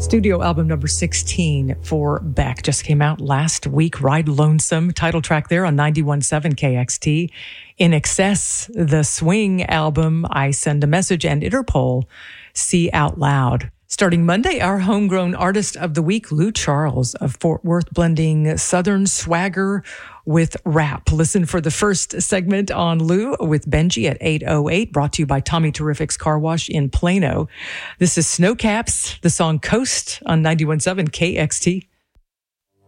Studio album number 16 for Beck just came out last week. Ride Lonesome, title track there on 91.7 KXT. In Excess, the Swing album, I Send a Message, and Interpol, See Out Loud. Starting Monday, our homegrown artist of the week, Lou Charles of Fort Worth, blending Southern swagger with rap. Listen for the first segment on Lou with Benji at 8:08, brought to you by Tommy Terrific's Car Wash in Plano. This is Snowcaps, the song Coast on 91.7 KXT.